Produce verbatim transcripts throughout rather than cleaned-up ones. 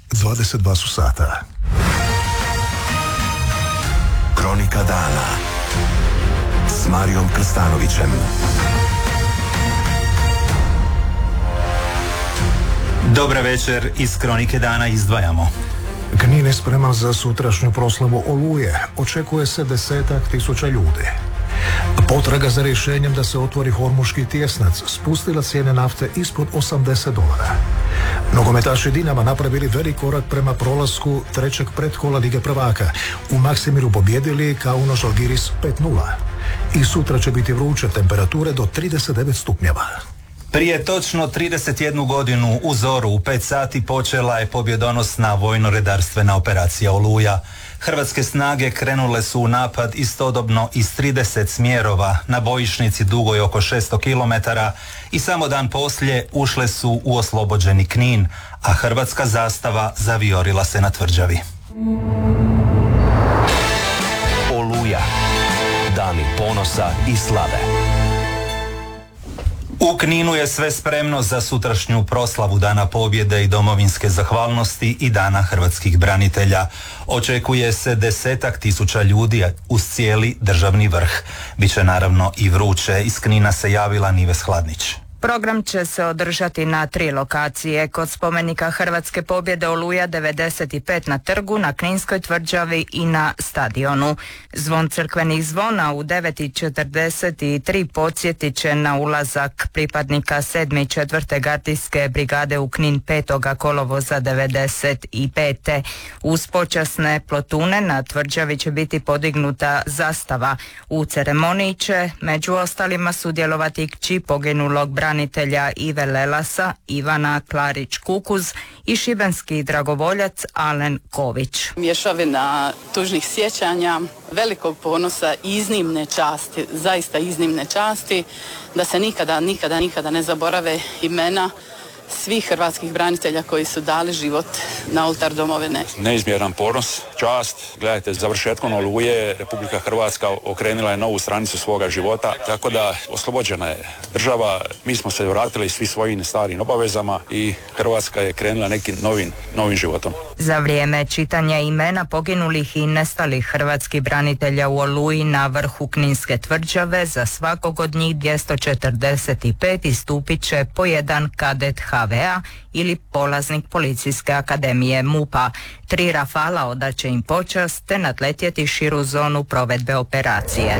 dvadeset dva su sata. Kronika dana s Marijom Krstanovićem. Dobar večer, iz Kronike dana izdvajamo. Knin je spreman za sutrašnju proslavu Oluje. Očekuje se desetak tisuća ljudi. Potraga za rješenjem da se otvori Hormuški tjesnac spustila cijene nafte ispod osamdeset dolara. Nogometaši Dinama napravili velik korak prema prolasku trećeg pretkola Lige prvaka. U Maksimiru pobjedili Kauno Žalgiris pet nula. I sutra će biti vruće, temperature do trideset devet stupnjeva. Prije točno trideset jednu godinu u zoru u pet sati počela je pobjedonosna vojno-redarstvena operacija Oluja. Hrvatske snage krenule su u napad istodobno iz trideset smjerova na bojišnici dugoj oko šesto kilometara i samo dan poslije ušle su u oslobođeni Knin, a hrvatska zastava zavijorila se na tvrđavi. Oluja. Dani ponosa i slave. U Kninu je sve spremno za sutrašnju proslavu Dana pobjede i domovinske zahvalnosti i Dana hrvatskih branitelja. Očekuje se desetak tisuća ljudi uz cijeli državni vrh. Biće naravno i vruće. Iz Knina se javila Nives Hladnić. Program će se održati na tri lokacije, kod spomenika Hrvatske pobjede Oluja devedeset pet na trgu, na Kninskoj tvrđavi i na stadionu. Zvon crkvenih zvona u devet i četrdeset tri podsjetit će na ulazak pripadnika sedme i četvrte gardijske brigade u Knin petog kolovoza devedeset pet. Uz počasne plotune na tvrđavi će biti podignuta zastava. U ceremoniji će među ostalima sudjelovati kći poginulog branitelja Ive Lelasa, Ivana Klarić-Kukuz i šibenski dragovoljac Alen Ković. Mješavina tužnih sjećanja, velikog ponosa i iznimne časti, zaista iznimne časti, da se nikada, nikada, nikada ne zaborave imena svih hrvatskih branitelja koji su dali život na oltar domovine. Neizmjeran ponos, čast. Gledajte, završetkom Oluje Republika Hrvatska okrenula je novu stranicu svoga života, tako da oslobođena je država. Mi smo se vratili svi svojim starim obavezama i Hrvatska je krenula nekim novim, novim životom. Za vrijeme čitanja imena poginulih i nestalih hrvatskih branitelja u Oluji na vrhu Kninske tvrđave za svakog od njih dvjesto četrdeset pet istupit će po jedan kadet ha ve a ili polaznik Policijske akademije MUP-a. Tri Rafala odaće im počast te nadletjeti širu zonu provedbe operacije.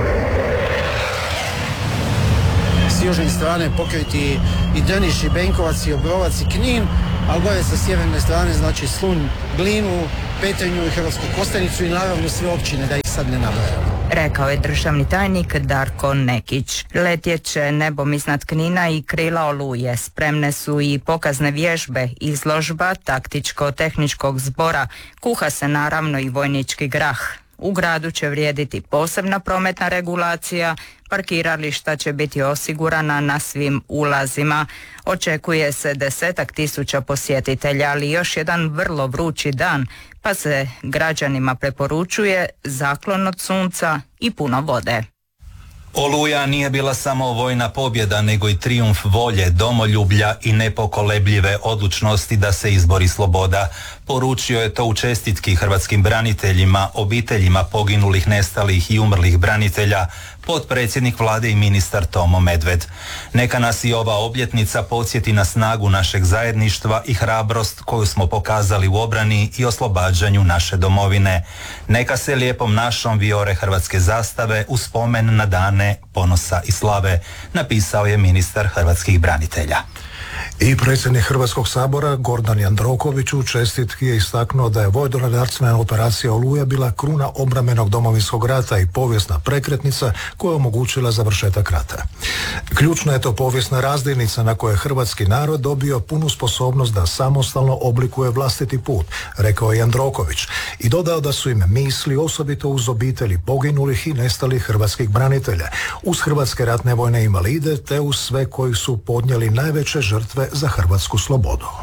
S južne strane pokriti i Drniš i Benkovac i Obrovac i Knin, a gore sa sjeverne strane znači Slunj, Glinu, Petrinju i Hrvatsku Kostajnicu i naravno sve općine, da ih sad ne nabrajamo. Rekao je državni tajnik Darko Nekić. Letjet će nebom iznad Knina i krila Oluje. Spremne su i pokazne vježbe, izložba taktičko-tehničkog zbora. Kuha se naravno i vojnički grah. U gradu će vrijediti posebna prometna regulacija, parkirališta će biti osigurana na svim ulazima. Očekuje se desetak tisuća posjetitelja, ali još jedan vrlo vrući dan, pa se građanima preporučuje zaklon od sunca i puno vode. Oluja nije bila samo vojna pobjeda, nego i trijumf volje, domoljublja i nepokolebljive odlučnosti da se izbori sloboda. Poručio je to u čestitki hrvatskim braniteljima, obiteljima poginulih, nestalih i umrlih branitelja, potpredsjednik vlade i ministar Tomo Medved. Neka nas i ova obljetnica podsjeti na snagu našeg zajedništva i hrabrost koju smo pokazali u obrani i oslobađanju naše domovine. Neka se lijepom našom vijore hrvatske zastave u spomen na dane ponosa i slave, napisao je ministar hrvatskih branitelja. I predsjednik Hrvatskog sabora Gordan Jandroković u čestitki je istaknuo da je vojno-redarstvena operacija Oluja bila kruna obrambenog Domovinskog rata i povijesna prekretnica koja je omogućila završetak rata. Ključna je to povijesna razdjelnica na kojoj je hrvatski narod dobio punu sposobnost da samostalno oblikuje vlastiti put, rekao je Jandroković, i dodao da su im misli osobito uz obitelji poginulih i nestalih hrvatskih branitelja, uz hrvatske ratne vojne invalide te uz sve koji su podnijeli najveće žrtve za hrvatsku slobodu.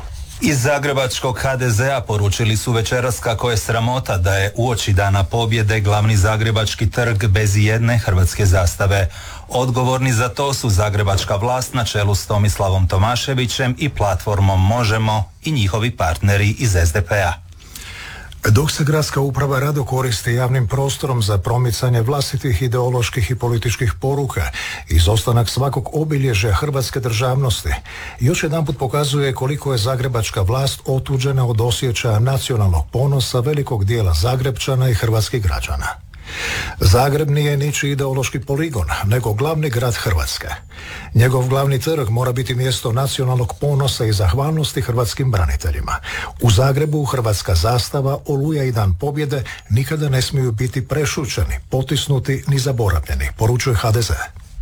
Iz zagrebačkog ha de zea poručili su večeras kako je sramota da je uoči Dana pobjede glavni zagrebački trg bez ijedne hrvatske zastave. Odgovorni za to su zagrebačka vlast na čelu s Tomislavom Tomaševićem i platformom Možemo i njihovi partneri iz es de pe-a. Dok se gradska uprava rado koristi javnim prostorom za promicanje vlastitih ideoloških i političkih poruka, izostanak svakog obilježja hrvatske državnosti još jedanput pokazuje koliko je zagrebačka vlast otuđena od osjećaja nacionalnog ponosa velikog dijela Zagrebčana i hrvatskih građana. Zagreb nije ničiji ideološki poligon, nego glavni grad Hrvatske. Njegov glavni trg mora biti mjesto nacionalnog ponosa i zahvalnosti hrvatskim braniteljima. U Zagrebu hrvatska zastava, Oluja i Dan pobjede nikada ne smiju biti prešućeni, potisnuti ni zaboravljeni, poručuje ha de ze.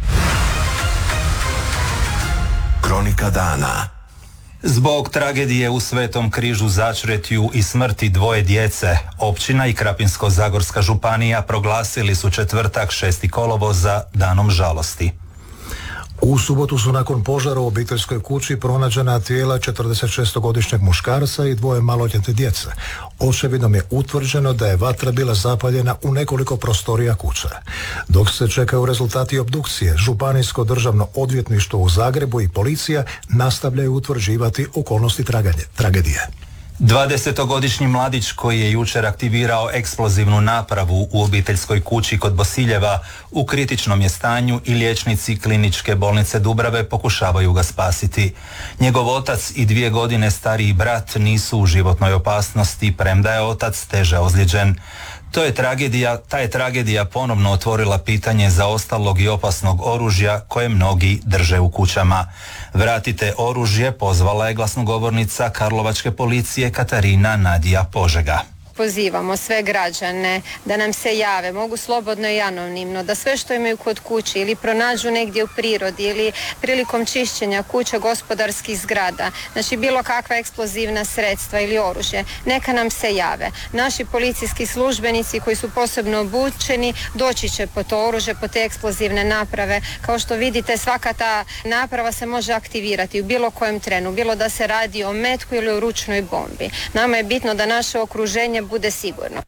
Kronika dana. Zbog tragedije u Svetom Križu Začretju i smrti dvoje djece, općina i Krapinsko-zagorska županija proglasili su četvrtak šesti kolovoza danom žalosti. U subotu su nakon požara u obiteljskoj kući pronađena tijela četrdesetšestogodišnjeg muškarca i dvoje maloljetne djece. Očevidom je utvrđeno da je vatra bila zapaljena u nekoliko prostorija kuće. Dok se čekaju rezultati obdukcije, Županijsko državno odvjetništvo u Zagrebu i policija nastavljaju utvrđivati okolnosti tragedije. dvadesetogodišnji mladić koji je jučer aktivirao eksplozivnu napravu u obiteljskoj kući kod Bosiljeva u kritičnom je stanju i liječnici Kliničke bolnice Dubrave pokušavaju ga spasiti. Njegov otac i dvije godine stariji brat nisu u životnoj opasnosti, premda je otac teže ozlijeđen. To je tragedija, ta je tragedija ponovno otvorila pitanje zaostalog i opasnog oružja koje mnogi drže u kućama. Vratite oružje, pozvala je glasnogovornica Karlovačke policije Katarina Nadija Požega. Pozivamo sve građane da nam se jave, mogu slobodno i anonimno, da sve što imaju kod kuće ili pronađu negdje u prirodi ili prilikom čišćenja kuća, gospodarskih zgrada, znači bilo kakva eksplozivna sredstva ili oružje, neka nam se jave. Naši policijski službenici koji su posebno obučeni doći će po to oružje, po te eksplozivne naprave. Kao što vidite, svaka ta naprava se može aktivirati u bilo kojem trenu, bilo da se radi o metku ili o ručnoj bombi. Nama je bitno da naše okruženje bude sigurno.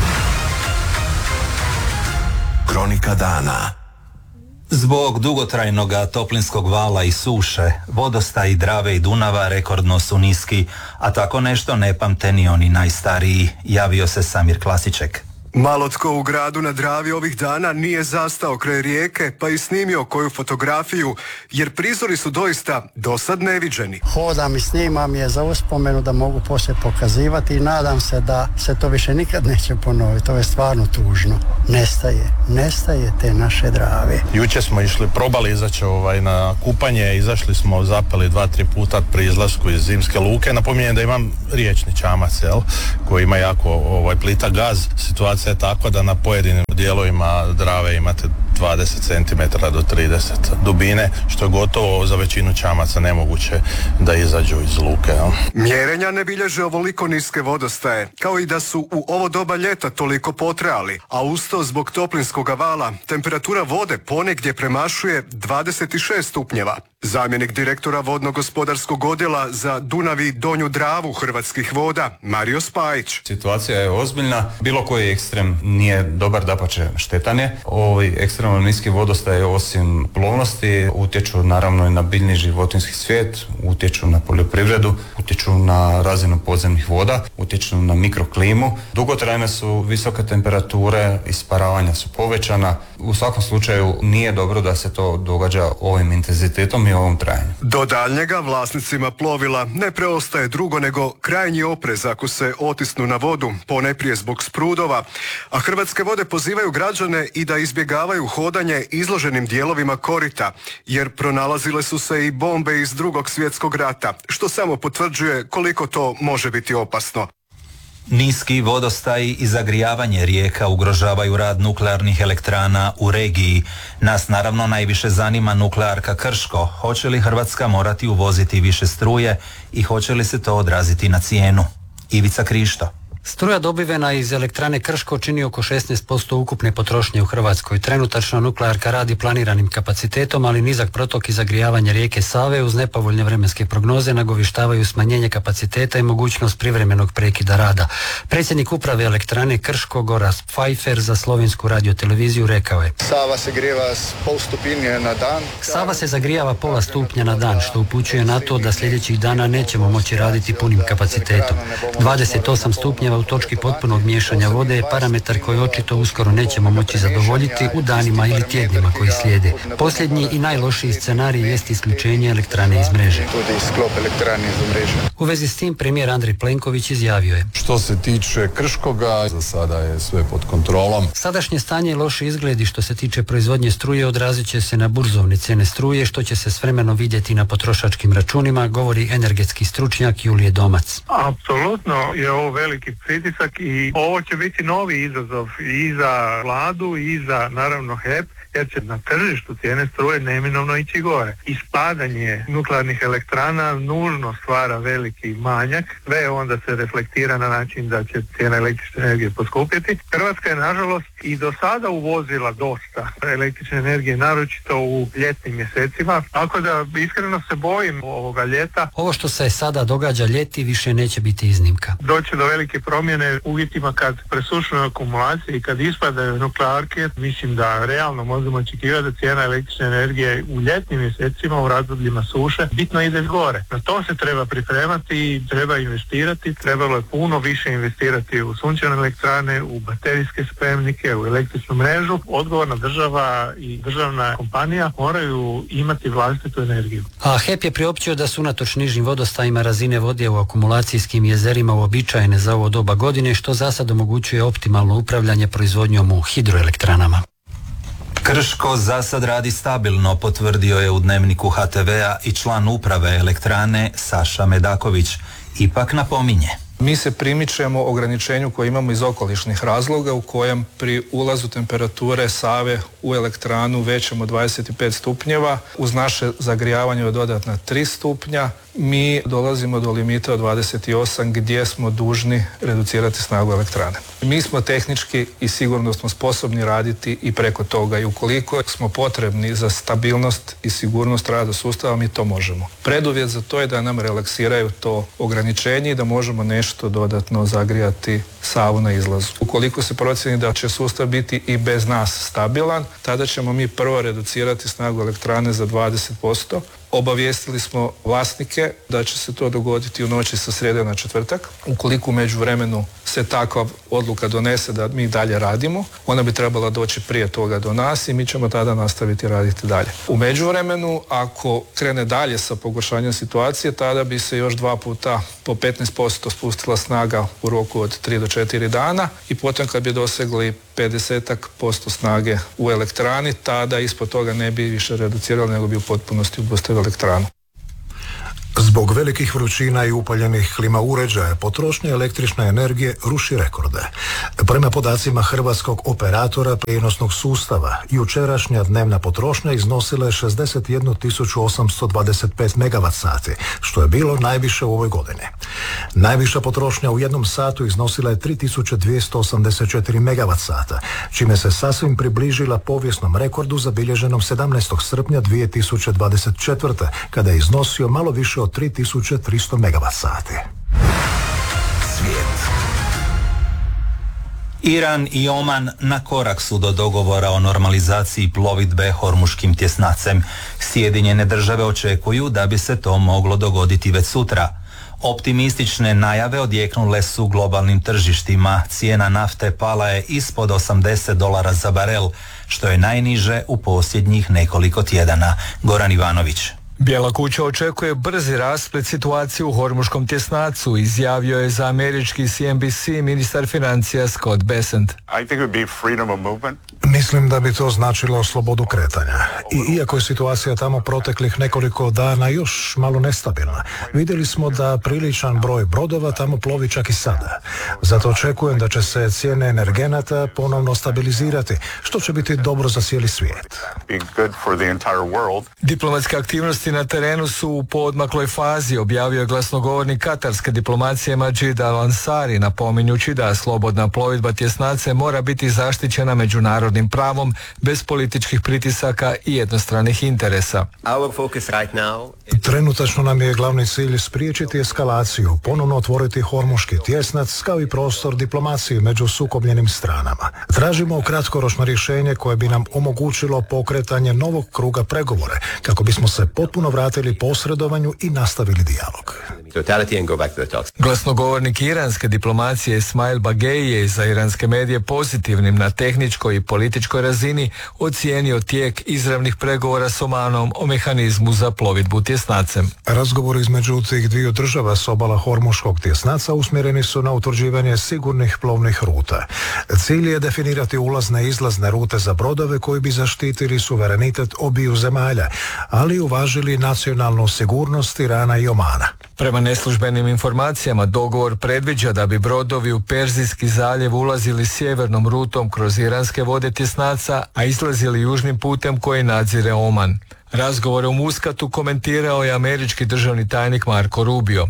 Kronika dana. Zbog dugotrajnog toplinskog vala i suše, vodostaji Drave i Dunava rekordno su niski, a tako nešto ne pamte ni oni najstariji, javio se Samir Klasiček. Malo tko u gradu na Dravi ovih dana nije zastao kraj rijeke pa i snimio koju fotografiju, jer prizori su doista dosad neviđeni. Hodam i snimam je za uspomenu da mogu poslije pokazivati i nadam se da se to više nikad neće ponoviti. To je stvarno tužno. Nestaje, nestaje te naše Drave. Jučer smo išli, probali izaći ovaj, na kupanje, izašli smo, zapeli dva, tri puta pri izlasku iz Zimske luke. Napominjem da imam riječni čamac, jel, koji ima jako ovaj, plita gaz. Situacija je tako da na pojedinim dijelovima Drave imate dvadeset centimetara do trideset dubine, što je gotovo za većinu čamaca nemoguće da izađu iz luke. Ja. Mjerenja ne bilježe ovoliko niske vodostaje, kao i da su u ovo doba ljeta toliko potrajali, a usto zbog toplinskog vala temperatura vode ponegdje premašuje dvadeset šest stupnjeva. Zamjenik direktora vodno-gospodarskog odjela za Dunav i Donju Dravu Hrvatskih voda, Mario Spajić. Situacija je ozbiljna, bilo koji ekstrem nije dobar, dapače štetan je. Ovi ekstremno niski vodostaje osim plovnosti utječu naravno i na biljni životinjski svijet, utječu na poljoprivredu, utječu na razinu podzemnih voda, utječu na mikroklimu. Dugotrajne su visoke temperature, isparavanja su povećana. U svakom slučaju nije dobro da se to događa ovim intenzitetom i ovom trajanju. Do daljnjega vlasnicima plovila ne preostaje drugo nego krajnji oprez ako se otisnu na vodu, ponajprije zbog sprudova, a Hrvatske vode pozivaju građane i da izbjegavaju hodanje izloženim dijelovima korita, jer pronalazile su se i bombe iz Drugog svjetskog rata, što samo potvrđuje koliko to može biti opasno. Niski vodostaji i zagrijavanje rijeka ugrožavaju rad nuklearnih elektrana u regiji. Nas naravno najviše zanima nuklearka Krško. Hoće li Hrvatska morati uvoziti više struje i hoće li se to odraziti na cijenu? Ivica Krišto. Struja dobivena iz elektrane Krško čini oko šesnaest posto ukupne potrošnje u Hrvatskoj. Trenutačno nuklearka radi planiranim kapacitetom, ali nizak protok i zagrijavanje rijeke Save uz nepovoljne vremenske prognoze nagovištavaju smanjenje kapaciteta i mogućnost privremenog prekida rada. Predsjednik uprave elektrane Krško Goras Pfeiffer za slovensku radioteleviziju rekao je: Sava se grijeva s pol stupinje na dan. Sava se zagrijava pola stupnja na dan, što upućuje na to da sljedećih dana nećemo moći raditi punim kapacitetom. dvadeset osam stupnjeva u točki potpunog miješanja vode je parametar koji očito uskoro nećemo moći zadovoljiti u danima ili tjednima koji slijede. Posljednji i najlošiji scenarij jest isključenje elektrane iz mreže. U vezi s tim premijer Andrej Plenković izjavio je: Što se tiče Krškoga, za sada je sve pod kontrolom. Sadašnje stanje i loši izgledi što se tiče proizvodnje struje odrazit će se na burzovne cijene struje, što će se s vremenom vidjeti na potrošačkim računima, govori energetski stručnjak Julije Domac. Apsolutno je ovo veliki pritisak i ovo će biti novi izazov i za vladu i za naravno H E P, jer će na tržištu cijene struje neminovno ići gore. Ispadanje nuklearnih elektrana nužno stvara veliki manjak, sve onda se reflektira na način da će cijena električne energije poskupiti. Hrvatska je nažalost i do sada uvozila dosta električne energije, naročito u ljetnim mjesecima, tako da iskreno se bojim ovoga ljeta. Ovo što se sada događa ljeti više neće biti iznimka. Doće do velike promjene u uvjetima kad presušuju akumulacije i kad ispadaju nuklearke. Mislim da realno možemo očekivati da cijena električne energije u ljetnim mjesecima u razdobljima suše bitno ide gore. Na to se treba pripremati i treba investirati. Trebalo je puno više investirati u sunčane elektrane, u baterijske spremnike, u električnu mrežu. Odgovorna država i državna kompanija moraju imati vlastitu energiju. A H E P je priopćio da su unatoč nižim vodostajima razine vode u akumulacijskim jezerima uobičajene za ovo doba godine, što za sad omogućuje optimalno upravljanje proizvodnjom u hidroelektranama. Krško za sad radi stabilno, potvrdio je u Dnevniku H T V-a i član uprave elektrane Saša Medaković. Ipak napominje: Mi se primičemo ograničenju koje imamo iz okolišnih razloga u kojem pri ulazu temperature Save u elektranu većem od dvadeset pet stupnjeva uz naše zagrijavanje od dodatna tri stupnja mi dolazimo do limita od dvadeset osam gdje smo dužni reducirati snagu elektrane. Mi smo tehnički i sigurno smo sposobni raditi i preko toga i ukoliko smo potrebni za stabilnost i sigurnost rada sustava mi to možemo. Preduvjet za to je da nam relaksiraju to ograničenje i da možemo nešto dodatno zagrijati Savu na izlazu. Ukoliko se procijeni da će sustav biti i bez nas stabilan, tada ćemo mi prvo reducirati snagu elektrane za dvadeset posto. Obavijestili smo vlasnike da će se to dogoditi u noći sa srijede na četvrtak. Ukoliko u međuvremenu se takva odluka donese da mi dalje radimo, ona bi trebala doći prije toga do nas i mi ćemo tada nastaviti raditi dalje. U međuvremenu, ako krene dalje sa pogoršanjem situacije, tada bi se još dva puta po petnaest posto spustila snaga u roku od tri do četiri dana i potom kad bi dosegli pedeset posto snage u elektrani, tada ispod toga ne bi više reducirali, nego bi u potpunosti obustavili elektranu. Zbog velikih vrućina i upaljenih klima uređaja, potrošnja električne energije ruši rekorde. Prema podacima hrvatskog operatora prijenosnog sustava, jučerašnja dnevna potrošnja iznosila je šezdeset jednu tisuću osamsto dvadeset pet megavat sati, što je bilo najviše u ovoj godini. Najviša potrošnja u jednom satu iznosila je tri tisuće dvjesto osamdeset četiri megavat sata, čime se sasvim približila povijesnom rekordu zabilježenom sedamnaestog srpnja dvije tisuće dvadeset četvrte. kada je iznosio malo više od tri tisuće tristo megavat sati. Svijet. Iran i Oman na korak su do dogovora o normalizaciji plovidbe Hormuškim tjesnacem. Sjedinjene države očekuju da bi se to moglo dogoditi već sutra. Optimistične najave odjeknule su globalnim tržištima. Cijena nafte pala je ispod osamdeset dolara za barel, što je najniže u posljednjih nekoliko tjedana. Goran Ivanović. Bijela kuća očekuje brzi rasplet situacije u Hormuškom tjesnacu, izjavio je za američki C N B C ministar financija Scott Bessent. Mislim da bi to značilo slobodu kretanja. I iako je situacija tamo proteklih nekoliko dana još malo nestabilna, vidjeli smo da priličan broj brodova tamo plovi čak i sada. Zato očekujem da će se cijene energenata ponovno stabilizirati, što će biti dobro za cijeli svijet. Diplomatske aktivnosti Aktivnosti na terenu su u poodmakloj fazi, objavio je glasnogovornik katarske diplomacije Majid Al-Ansari, napominjući da slobodna plovidba tjesnace mora biti zaštićena međunarodnim pravom bez političkih pritisaka i jednostranih interesa. Trenutačno nam je glavni cilj spriječiti eskalaciju, ponovno otvoriti hormuški tjesnac kao i prostor diplomacije među sukobljenim stranama. Tražimo kratkoročno rješenje koje bi nam omogućilo pokretanje novog kruga pregovore kako bismo se potpuno vratili posredovanju i nastavili dijalog. Glasnogovornik iranske diplomacije Ismail Bagei je za iranske medije pozitivnim na tehničkoj i političkoj razini ocijenio tijek izravnih pregovora s Omanom o mehanizmu za plovidbu tjesnacem. Razgovori između tih dviju država s obala hormuškog tjesnaca usmjereni su na utvrđivanje sigurnih plovnih ruta. Cilj je definirati ulazne i izlazne rute za brodove koji bi zaštitili suverenitet obiju zemalja, ali uvažili nacionalnu sigurnost Irana i Omana. Prema neslužbenim informacijama, dogovor predviđa da bi brodovi u Perzijski zaljev ulazili sjevernom rutom kroz iranske vode tjesnaca, a izlazili južnim putem koji nadzire Oman. Razgovore u Muskatu komentirao je američki državni tajnik Marco Rubio.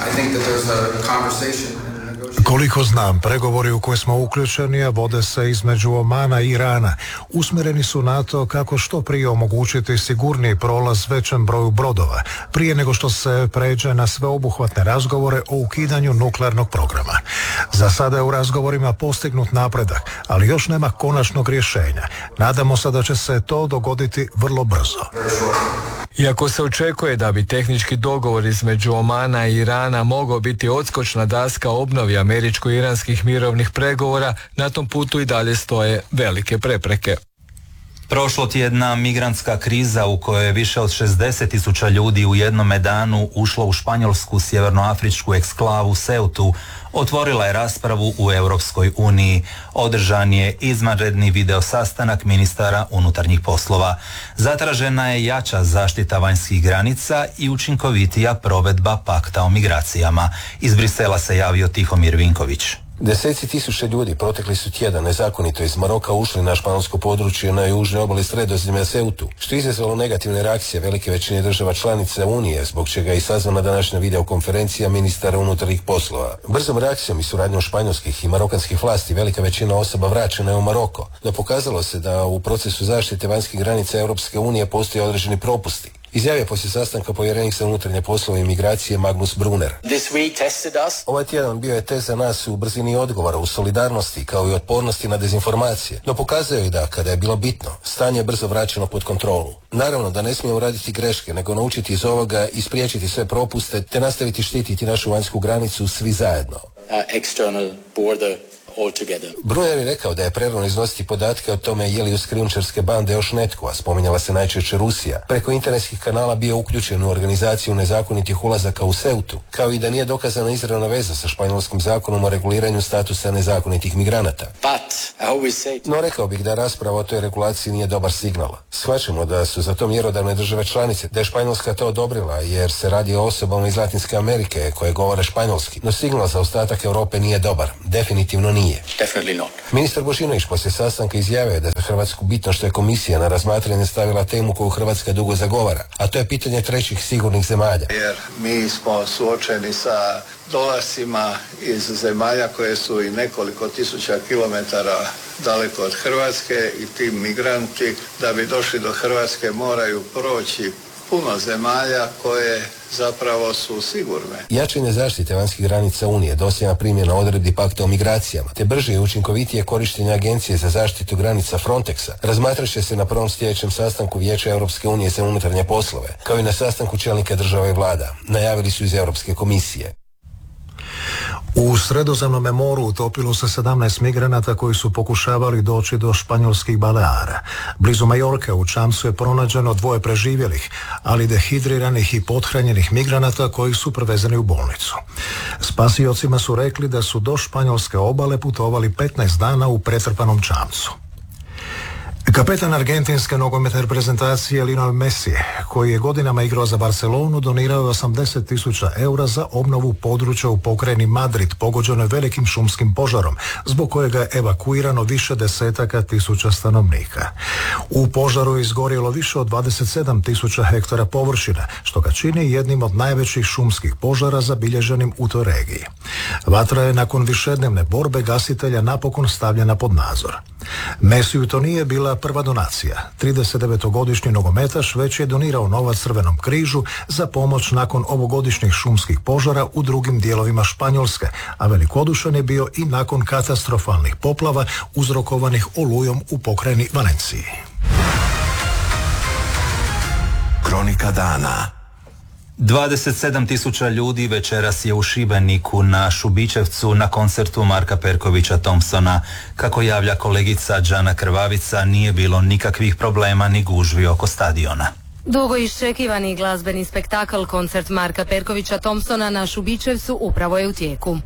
Koliko znam, pregovori u koje smo uključeni, a vode se između Omana i Irana, usmjereni su na to kako što prije omogućiti sigurniji prolaz većem broju brodova, prije nego što se pređe na sveobuhvatne razgovore o ukidanju nuklearnog programa. Za sada je u razgovorima postignut napredak, ali još nema konačnog rješenja. Nadamo se da će se to dogoditi vrlo brzo. Iako se očekuje da bi tehnički dogovor između Omana i Irana mogao biti odskočna daska obnovi američko-iranskih mirovnih pregovora, na tom putu i dalje stoje velike prepreke. Prošlotjedna migrantska kriza u kojoj je više od šezdeset tisuća ljudi u jednome danu ušlo u španjolsku sjevernoafričku eksklavu Ceutu otvorila je raspravu u Europskoj uniji. Održan je izvanredni video sastanak ministara unutarnjih poslova. Zatražena je jača zaštita vanjskih granica i učinkovitija provedba pakta o migracijama. Iz Brisela se javio Tihomir Vinković. Deseci tisuća ljudi protekli su tjedan nezakonito iz Maroka ušli na španjolsko područje na južnoj obali Sredozemlja Ceutu, što je izazvalo negativne reakcije velike većine država članica Unije, zbog čega je i sazvana današnja videokonferencija ministara unutarnjih poslova. Brzom reakcijom i suradnjom španjolskih i marokanskih vlasti velika većina osoba vraćena je u Maroko, no pokazalo se da u procesu zaštite vanjskih granica Europske unije postoje određeni propusti. Izjavio poslije sastanka povjerenik za unutarnje poslove i migracije Magnus Brunner. Ovaj tjedan bio je test za nas u brzini odgovora, u solidarnosti kao i otpornosti na dezinformacije, no pokazuje i da, kada je bilo bitno, stanje je brzo vraćeno pod kontrolu. Naravno da ne smijemo raditi greške, nego naučiti iz ovoga i spriječiti sve propuste, te nastaviti štititi našu vanjsku granicu svi zajedno. Brunner je rekao da je prerano iznositi podatke o tome je li uz krijumčarske bande još netko, a spominjala se najčešće Rusija, preko internetskih kanala bio uključen u organizaciju nezakonitih ulazaka u Ceutu, kao i da nije dokazana izravna veza sa španjolskim zakonom o reguliranju statusa nezakonitih migranata. No rekao bih da rasprava o toj regulaciji nije dobar signal. Shvaćamo da su za to mjerodavne države članice, da je Španjolska to odobrila jer se radi o osobama iz Latinske Amerike koje govore španjolski, no signal za ostatak Europe nije dobar, definitivno nije. Ministar Božinović poslije sastanka izjavio je da je za Hrvatsku bitno što je komisija na razmatranje stavila temu koju Hrvatska dugo zagovara, a to je pitanje trećih sigurnih zemalja. Jer mi smo suočeni sa dolascima iz zemalja koje su i nekoliko tisuća kilometara daleko od Hrvatske i ti migranti da bi došli do Hrvatske moraju proći puno zemalja koje zapravo su sigurne. Jačanje zaštite vanjskih granica Unije, dosljedna primjena odredbi pakta o migracijama, te brže i učinkovitije korištenje Agencije za zaštitu granica Frontexa razmatrat će se na prvom sljedećem sastanku Vijeća Europske unije za unutarnje poslove, kao i na sastanku čelnika država i vlada, najavili su iz Europske komisije. U Sredozemnom moru utopilo se sedamnaest migranata koji su pokušavali doći do španjolskih Baleara. Blizu Majorke u čamcu je pronađeno dvoje preživjelih, ali dehidriranih i pothranjenih migranata koji su prevezeni u bolnicu. Spasiocima su rekli da su do španjolske obale putovali petnaest dana u pretrpanom čamcu. Kapetan argentinske nogometne reprezentacije Lionel Messi, koji je godinama igrao za Barcelonu, donirao je osamdeset tisuća eura za obnovu područja u pokrajini Madrid, pogođenoj velikim šumskim požarom, zbog kojega je evakuirano više desetaka tisuća stanovnika. U požaru je izgorjelo više od dvadeset sedam tisuća hektara površina, što ga čini jednim od najvećih šumskih požara zabilježenim u toj regiji. Vatra je nakon višednevne borbe gasitelja napokon stavljena pod nadzor. Messiju to nije bila prva donacija. tridesetdevetogodišnji nogometaš već je donirao novac Crvenom križu za pomoć nakon ovogodišnjih šumskih požara u drugim dijelovima Španjolske, a velikodušan je bio i nakon katastrofalnih poplava uzrokovanih olujom u pokrajini Valenciji. Kronika dana. dvadeset sedam tisuća ljudi večeras je u Šibeniku na Šubićevcu na koncertu Marka Perkovića Thompsona. Kako javlja kolegica Đana Krvavica, nije bilo nikakvih problema ni gužvi oko stadiona. Dugo iščekivani glazbeni spektakl koncert Marka Perkovića Thompsona na Šubićevcu upravo je u tijeku.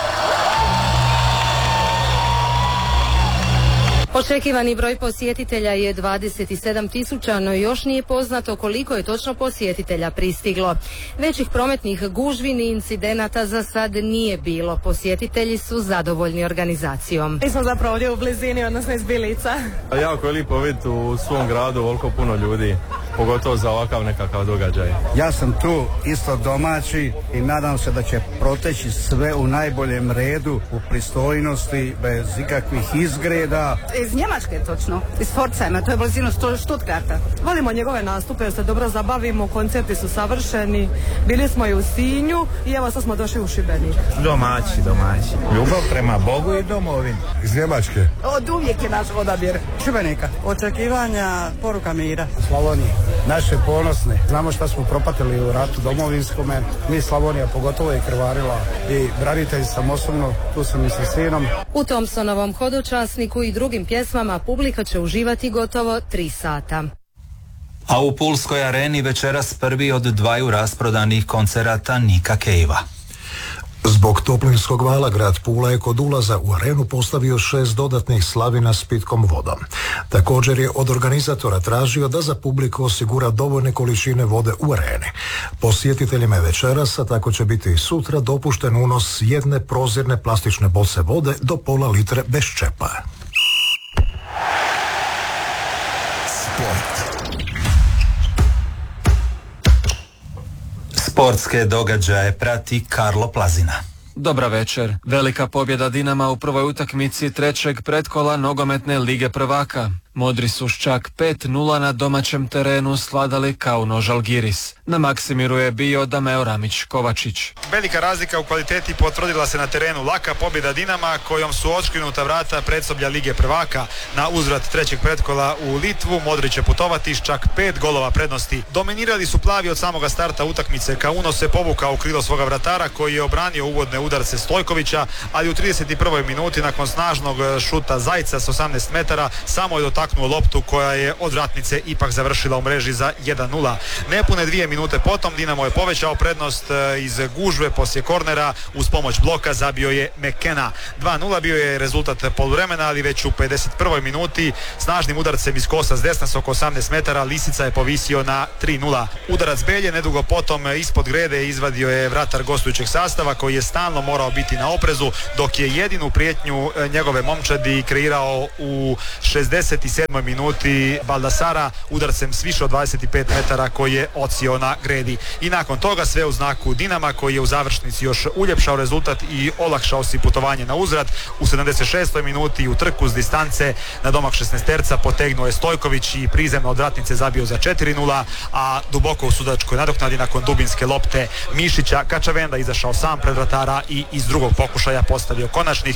Očekivani broj posjetitelja je dvadeset sedam tisuća, no još nije poznato koliko je točno posjetitelja pristiglo. Većih prometnih gužvi ni incidenata za sad nije bilo. Posjetitelji su zadovoljni organizacijom. Mi smo zapravo ovdje u blizini, odnosno iz Bilica. Jako je lijepo vidjeti u svom gradu ovoliko puno ljudi, pogotovo za ovakav nekakav događaj. Ja sam tu isto domaći i nadam se da će proteći sve u najboljem redu, u pristojnosti, bez ikakvih izgreda. Iz Njemačke točno, iz Pforzheima, to je blizino Stuttgarta. Volimo njegove nastupe jer se dobro zabavimo, koncerti su savršeni, bili smo i u Sinju i evo sad smo došli u Šibenik. Domaći, domaći. Ljubav prema Bogu i domovini. Iz Njemačke. Od uvijek je naš odabir. Šibenika. Očekivanja, poruka mira. Slavonije, naše ponosne. Znamo šta smo propatili u ratu domovinskome. Mi Slavonija pogotovo je krvarila i branitelj sam osobno, tu sam i sa sinom. U Thompsonovom hodočasniku i drugim pjesmama publika će uživati gotovo tri sata. A u Pulskoj areni večeras prvi od dvaju rasprodanih koncerata Nika Cavea. Zbog toplinskog vala grad Pula je kod ulaza u arenu postavio šest dodatnih slavina s pitkom vodom. Također je od organizatora tražio da za publiku osigura dovoljne količine vode u areni. Posjetiteljima je večeras, a tako će biti i sutra, dopušten unos jedne prozirne plastične boce vode do pola litre bez čepa. Sportske događaje prati Karlo Plazina. Dobra večer. Velika pobjeda Dinama u prvoj utakmici trećeg pretkola nogometne Lige prvaka. Modri su s čak pet nula na domaćem terenu svladali Kauno Žalgiris. Na Maksimiru je bio Dameo Ramić Kovačić. Velika razlika u kvaliteti potvrdila se na terenu. Laka pobjeda Dinama kojom su otškrinuta vrata predsoblja Lige prvaka. Na uzvrat trećeg pretkola u Litvu Modrić će putovati s čak pet golova prednosti. Dominirali su plavi od samoga starta utakmice. Kauno se povukao u krilo svoga vratara koji je obranio uvodne udarce Stojkovića, ali u trideset prvoj minuti nakon snažnog šuta Zajca s osamnaest metara samo je dotaknuo loptu koja je od vratnice ipak završila u mreži za jedan nula. Nepune dvije minute potom Dinamo je povećao prednost iz gužve poslije kornera, uz pomoć bloka zabio je McKenna. dva nula bio je rezultat poluvremena, ali već u pedeset prvoj minuti snažnim udarcem iz kosa s desna s oko osamnaest metara Lisica je povisio na tri nula. Udarac Belje nedugo potom ispod grede izvadio je vratar gostujućeg sastava koji je stalno morao biti na oprezu, dok je jedinu prijetnju njegove momčadi kreirao u šezdeset sedmoj minuti Baldasara udarcem s više od dvadeset pet metara koji je odsio na gredi. I nakon toga sve u znaku Dinama koji je u završnici još uljepšao rezultat i olakšao si putovanje na uzvrat. U sedamdeset šestoj minuti u trku s distance na domak šesnaesterca potegnuo je Stojković i prizemno od vratnice zabio za četiri nula, a duboko u sudačkoj nadoknadi nakon dubinske lopte Mišića Kačavenda izašao sam pred vratara i iz drugog pokušaja postavio konačnih